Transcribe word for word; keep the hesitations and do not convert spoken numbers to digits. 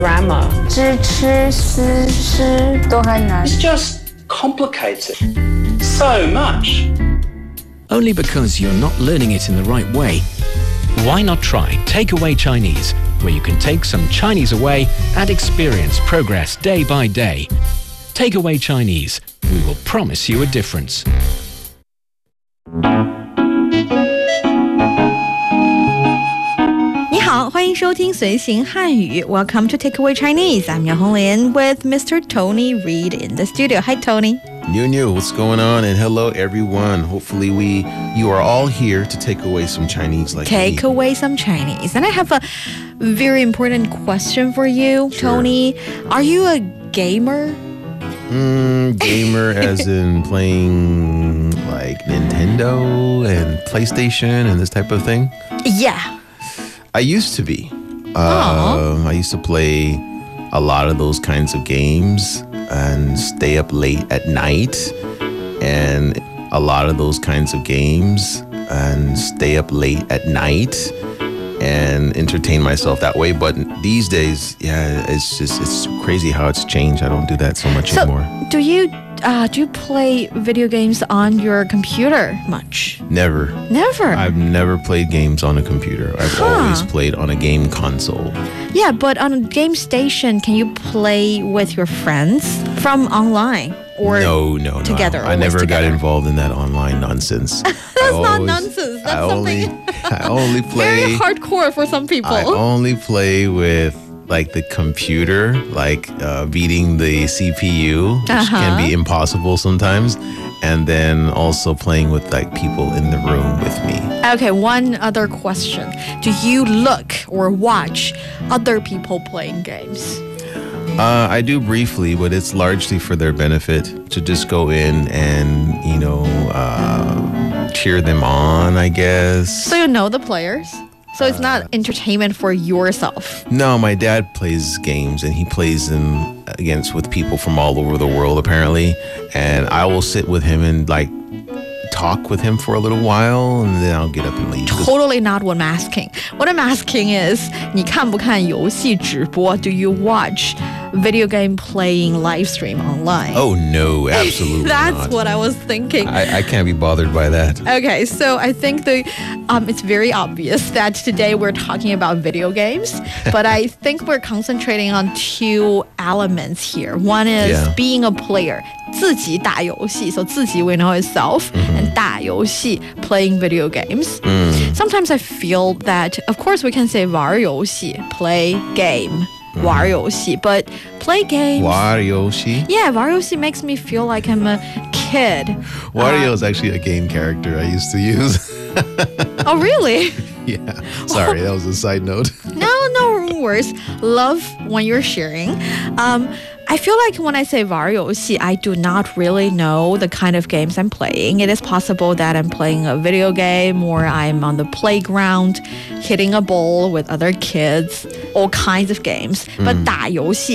grammar. 知吃思诗都还难。 It's just complicated. So much. Only because you're not learning it in the right way. Why not try Takeaway Chinese, where you can take some Chinese away and experience progress day by day. Takeaway Chinese, we will promise you a difference. 你好，欢迎收听随行汉语 Welcome to Takeaway Chinese. I'm Yang Honglin with Mister Tony Reed in the studio. Hi, Tony. New, new, what's going on? And hello, everyone. Hopefully, we you are all here to take away some Chinese, like Take me. away some Chinese. And I have a very important question for you, Sure. Tony. Are you a gamer? Mm, gamer, as in playing like Nintendo and PlayStation and this type of thing. Yeah. I used to be. Um, I used to play a lot of those kinds of games and stay up late at night, and a lot of those kinds of games and stay up late at night and entertain myself that way. But these days, yeah, it's just it's crazy how it's changed. I don't do that so much So, anymore. do you uh, do you play video games on your computer much? Never. Never. I've never played games on a computer. I've Huh. always played on a game console. Yeah, but on a game station, can you play with your friends from online? Or no, no, no. together, I always never got together? involved in that online nonsense. That's not nonsense. That's I something only, I only very play. hardcore for some people. I only play with like the computer, like uh, beating the C P U, which Uh-huh. can be impossible sometimes, and then also playing with like people in the room with me. Okay, one other question. Do you look or watch other people playing games? Uh, I do briefly, but it's largely for their benefit to just go in and, you know, uh, cheer them on, I guess. So you know the players? So it's not entertainment for yourself. No, my dad plays games and he plays them against with people from all over the world, apparently. And I will sit with him and like talk with him for a little while, and then I'll get up and leave. Totally not what I'm asking. What I'm asking is, 你看不看游戏直播? Do you watch video game playing live stream online? Oh no, absolutely That's not. what I was thinking. I, I can't be bothered by that. Okay, so I think the um, it's very obvious that today we're talking about video games, but I think we're concentrating on two elements here. One is Yeah. being a player, 自己打游戏, so 自己 we know is self, and 打游戏 playing video games. Sometimes I feel that, of course, we can say 玩游戏 play game, 玩游戏, but play games. Wario-shi? Yeah, 玩游戏 makes me feel like I'm a kid. Wario is actually a game character I used to use. Oh, really? Yeah. Sorry, that was a side note. No, no worries. Love when you're sharing. Um, I feel like when I say 玩游戏, I do not really know the kind of games I'm playing. It is possible that I'm playing a video game or I'm on the playground hitting a ball with other kids, all kinds of games. But 打游戏